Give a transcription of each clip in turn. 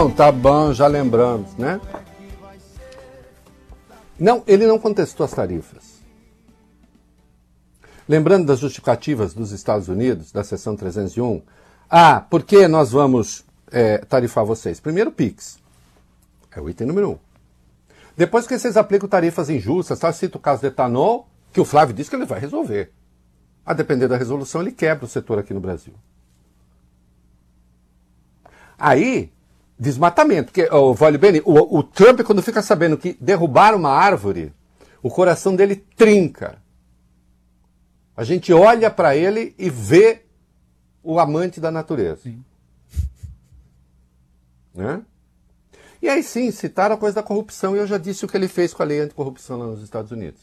tá bom, já lembramos, né? Não, ele não contestou as tarifas. Lembrando das justificativas dos Estados Unidos, da seção 301, por que nós vamos tarifar vocês? Primeiro, PIX. É o item número 1. Depois que vocês aplicam tarifas injustas, cita o caso do etanol, que o Flávio disse que ele vai resolver. A depender da resolução, ele quebra o setor aqui no Brasil. Aí, desmatamento. Porque, Vale Bene, o Trump, quando fica sabendo que derrubaram uma árvore, o coração dele trinca. A gente olha para ele e vê o amante da natureza. Sim. Né? E aí sim, citaram a coisa da corrupção, e eu já disse o que ele fez com a lei anticorrupção lá nos Estados Unidos.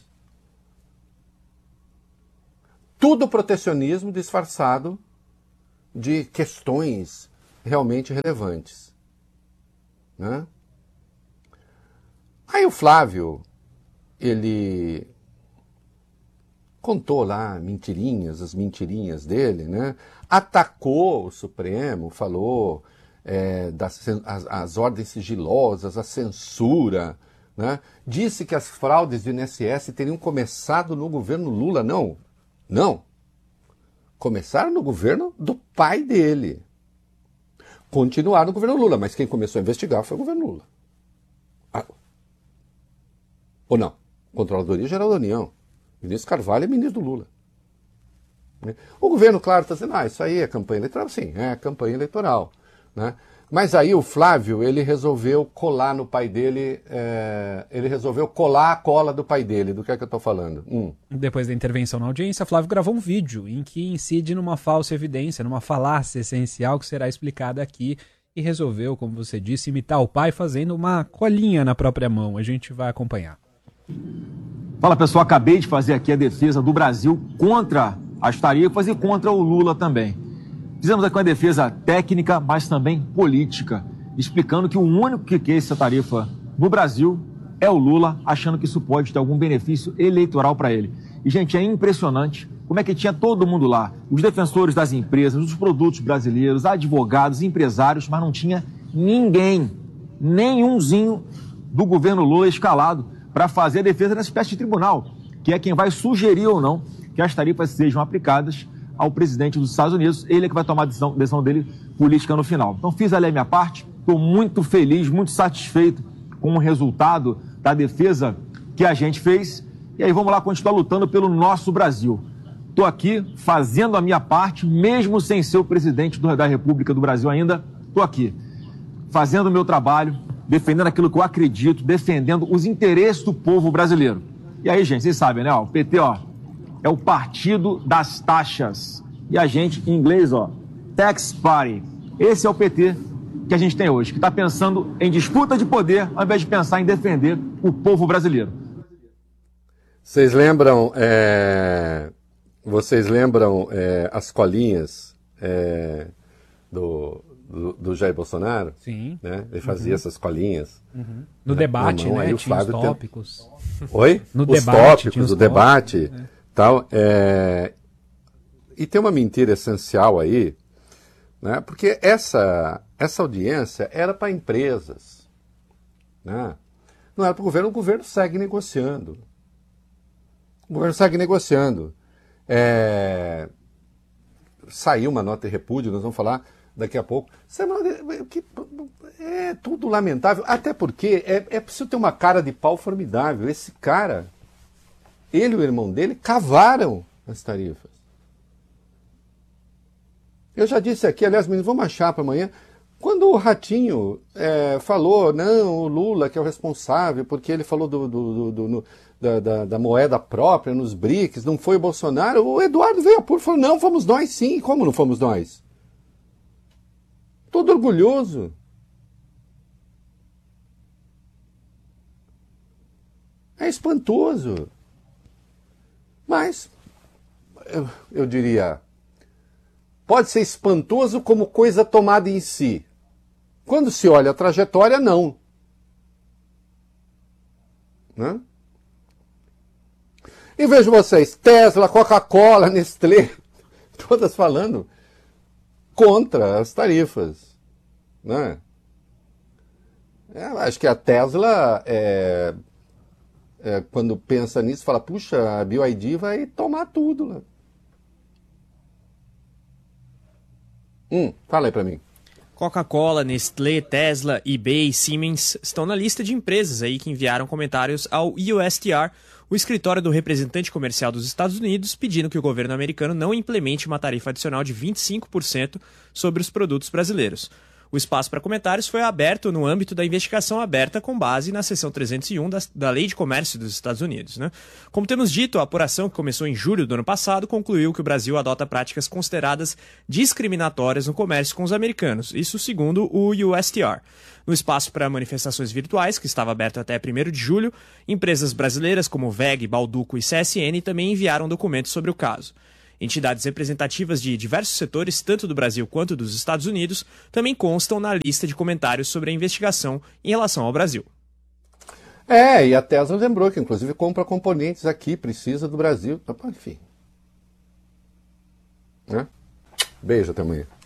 Tudo protecionismo disfarçado de questões realmente relevantes. Né? Aí o Flávio, ele contou lá as mentirinhas dele, né? Atacou o Supremo, falou as ordens sigilosas, a censura, né? Disse que as fraudes do INSS teriam começado no governo Lula. Não. Começaram no governo do pai dele. Continuaram no governo Lula, mas quem começou a investigar foi o governo Lula. Ou não? Controladoria Geral da União. Ministro Carvalho é ministro do Lula. O governo, claro, está dizendo, isso aí é campanha eleitoral. Sim, é campanha eleitoral. Né? Mas aí o Flávio, ele resolveu colar no pai dele, ele resolveu colar a cola do pai dele. Do que é que eu estou falando? Depois da intervenção na audiência, Flávio gravou um vídeo em que incide numa falsa evidência, numa falácia essencial que será explicada aqui, e resolveu, como você disse, imitar o pai fazendo uma colinha na própria mão. A gente vai acompanhar. Fala, pessoal, acabei de fazer aqui a defesa do Brasil contra as tarifas e contra o Lula também. Fizemos aqui uma defesa técnica, mas também política, explicando que o único que quer essa tarifa no Brasil é o Lula, achando que isso pode ter algum benefício eleitoral para ele. E, gente, é impressionante como é que tinha todo mundo lá, os defensores das empresas, dos produtos brasileiros, advogados, empresários, mas não tinha ninguém, nenhumzinho do governo Lula escalado para fazer a defesa nessa espécie de tribunal, que é quem vai sugerir ou não que as tarifas sejam aplicadas ao presidente dos Estados Unidos. Ele é que vai tomar a decisão dele política no final. Então fiz ali a minha parte, estou muito feliz, muito satisfeito com o resultado da defesa que a gente fez. E aí vamos lá continuar lutando pelo nosso Brasil. Estou aqui fazendo a minha parte, mesmo sem ser o presidente da República do Brasil ainda, estou aqui fazendo o meu trabalho, defendendo aquilo que eu acredito, defendendo os interesses do povo brasileiro. E aí, gente, vocês sabem, né? O PT, é o partido das taxas. E a gente, em inglês, Tax Party. Esse é o PT que a gente tem hoje, que está pensando em disputa de poder, ao invés de pensar em defender o povo brasileiro. Vocês lembram, as colinhas do Jair Bolsonaro? Sim. Né? Ele fazia essas colinhas. Uhum. No debate, mão, né? Aí o tinha Flávio os tópicos. Oi? No os debate, tópicos, o debate, tal. E tem uma mentira essencial aí, né? Porque essa audiência era para empresas, né? Não era para o governo segue negociando. O governo segue negociando. Saiu uma nota de repúdio, nós vamos falar daqui a pouco. É tudo lamentável, até porque é preciso ter uma cara de pau formidável. Esse cara, ele e o irmão dele cavaram as tarifas. Eu já disse aqui, aliás, meninos, vamos achar para amanhã, quando o Ratinho falou, não, o Lula que é o responsável, porque ele falou da moeda própria nos BRICS, não foi o Bolsonaro, o Eduardo veio a público e falou, não, fomos nós sim, como não fomos nós? Todo orgulhoso. É espantoso. Mas, eu diria, pode ser espantoso como coisa tomada em si. Quando se olha a trajetória, não. Né? E vejo vocês, Tesla, Coca-Cola, Nestlé, todas falando contra as tarifas. Né? Acho que a Tesla, quando pensa nisso, fala, puxa, a BYD vai tomar tudo, né? Fala aí pra mim. Coca-Cola, Nestlé, Tesla, eBay, Siemens estão na lista de empresas aí que enviaram comentários ao USTR, o escritório do representante comercial dos Estados Unidos, pedindo que o governo americano não implemente uma tarifa adicional de 25% sobre os produtos brasileiros. O espaço para comentários foi aberto no âmbito da investigação aberta com base na seção 301 da Lei de Comércio dos Estados Unidos, né? Como temos dito, a apuração que começou em julho do ano passado concluiu que o Brasil adota práticas consideradas discriminatórias no comércio com os americanos, isso segundo o USTR. No espaço para manifestações virtuais, que estava aberto até 1º de julho, empresas brasileiras como WEG, Balduco e CSN também enviaram documentos sobre o caso. Entidades representativas de diversos setores, tanto do Brasil quanto dos Estados Unidos, também constam na lista de comentários sobre a investigação em relação ao Brasil. E a Tesla lembrou que, inclusive, compra componentes aqui, precisa do Brasil. Enfim. Beijo, até amanhã.